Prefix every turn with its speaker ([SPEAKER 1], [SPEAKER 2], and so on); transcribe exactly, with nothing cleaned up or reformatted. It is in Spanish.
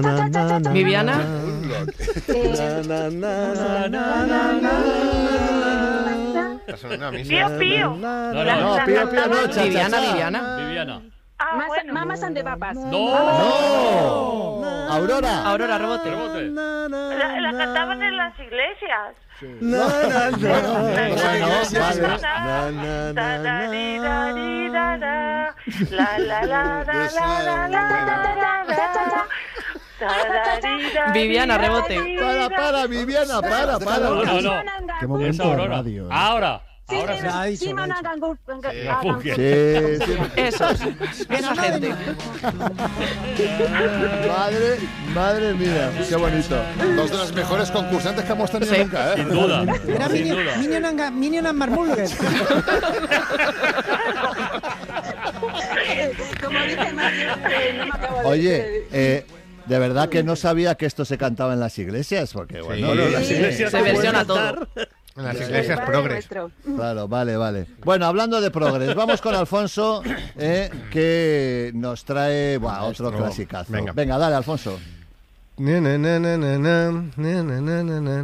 [SPEAKER 1] Viviana.
[SPEAKER 2] Pío, pío.
[SPEAKER 3] No, no, pío, pío, no, cha,
[SPEAKER 1] Viviana,
[SPEAKER 3] cha, cha.
[SPEAKER 1] Viviana.
[SPEAKER 4] Viviana.
[SPEAKER 2] Ah,
[SPEAKER 5] Mas-
[SPEAKER 2] bueno.
[SPEAKER 5] Mamas and the Papas.
[SPEAKER 4] No.
[SPEAKER 3] No. Aurora.
[SPEAKER 1] Aurora, rebote.
[SPEAKER 4] Rebote.
[SPEAKER 2] La, la cantaban en las iglesias.
[SPEAKER 3] No, no, no. Bueno, vale.
[SPEAKER 2] Na,
[SPEAKER 3] Na, na,
[SPEAKER 2] da,
[SPEAKER 3] na,
[SPEAKER 2] da, di,
[SPEAKER 3] na.
[SPEAKER 2] da, di, da, da. La, la, la, da,
[SPEAKER 6] Esa
[SPEAKER 2] la,
[SPEAKER 6] es
[SPEAKER 2] la,
[SPEAKER 6] muy
[SPEAKER 2] la,
[SPEAKER 6] buena.
[SPEAKER 2] da, da. Da, da, di, da,
[SPEAKER 1] Viviana,
[SPEAKER 2] di, da,
[SPEAKER 1] rebote.
[SPEAKER 2] di,
[SPEAKER 3] Para,
[SPEAKER 2] da.
[SPEAKER 3] para, Viviana, para, para.
[SPEAKER 4] No, no, no.
[SPEAKER 7] Qué
[SPEAKER 4] Es
[SPEAKER 7] momento de
[SPEAKER 4] Aurora.
[SPEAKER 7] radio. ¿eh?
[SPEAKER 4] Ahora.
[SPEAKER 5] Sí,
[SPEAKER 4] Ahora sí.
[SPEAKER 5] sí,
[SPEAKER 7] ha dicho,
[SPEAKER 5] sí,
[SPEAKER 7] lo ha
[SPEAKER 5] Mona
[SPEAKER 7] dicho.
[SPEAKER 5] Gangur-
[SPEAKER 4] Sí,
[SPEAKER 5] Gangur-
[SPEAKER 4] Fuque.
[SPEAKER 3] Sí, sí.
[SPEAKER 1] Eso. Esa gente.
[SPEAKER 3] Madre, madre mía, qué bonito.
[SPEAKER 6] Dos de las mejores concursantes que hemos tenido
[SPEAKER 1] Sí.
[SPEAKER 6] nunca, ¿eh?
[SPEAKER 4] Sin duda.
[SPEAKER 7] Era
[SPEAKER 4] Sin
[SPEAKER 7] Minion,
[SPEAKER 4] duda.
[SPEAKER 7] Minion and, Ga- Minion and Marmulgues.
[SPEAKER 5] Como dice Mario, eh, no me acabo de-
[SPEAKER 3] Oye, eh, de verdad que no sabía que esto se cantaba en las iglesias, porque bueno,
[SPEAKER 8] Bueno,
[SPEAKER 3] sí,
[SPEAKER 8] las
[SPEAKER 3] sí,
[SPEAKER 8] iglesias
[SPEAKER 1] Se
[SPEAKER 8] no pueden
[SPEAKER 1] versiona
[SPEAKER 8] cantar.
[SPEAKER 6] En las
[SPEAKER 3] Sí.
[SPEAKER 6] iglesias
[SPEAKER 5] Padre
[SPEAKER 6] progres.
[SPEAKER 5] nuestro.
[SPEAKER 3] claro, vale, vale. Bueno, hablando de progres, vamos con Alfonso, eh, que nos trae buah, otro
[SPEAKER 6] Maestro.
[SPEAKER 3] clasicazo.
[SPEAKER 6] Venga.
[SPEAKER 3] Venga, dale, Alfonso.
[SPEAKER 6] Na, na, na, na, na, na, na, na, na, na.